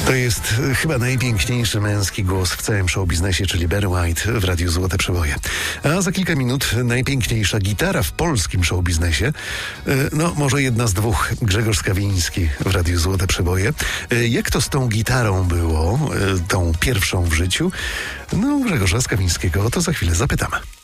To jest chyba najpiękniejszy męski głos w całym showbiznesie, czyli Barry White w Radiu Złote Przeboje. A za kilka minut najpiękniejsza gitara w polskim showbiznesie. No, może jedna z dwóch. Grzegorz Skawiński w Radiu Złote Przeboje. Jak to z tą gitarą było, tą pierwszą w życiu? No, Grzegorza Skawińskiego o to za chwilę zapytamy.